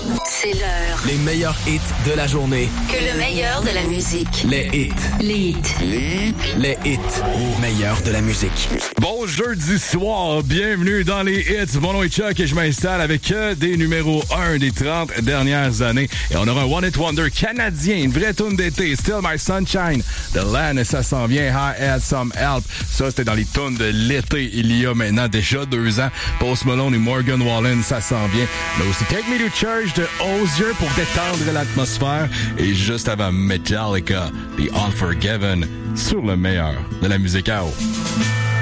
C'est l'heure. Les meilleurs hits de la journée. Que le meilleur de la musique. Les hits. Les hits. Les hits au meilleur de la musique. Bon jeudi soir, bienvenue dans les hits. Mon nom est Chuck et je m'installe avec des numéros 1 des 30 dernières années. Et on aura un One Hit Wonder canadien, une vraie tune d'été, Still My Sunshine. The Land, ça s'en vient, I Had Some Help. Ça, c'était dans les tunes de l'été il y a maintenant déjà 2 ans. Post Malone et Morgan Wallen, ça s'en vient. Mais aussi Take Me to Church de Hozier pour détendre l'atmosphère. Et juste avant Metallica, The Unforgiven, sur le meilleur de la musique à eau.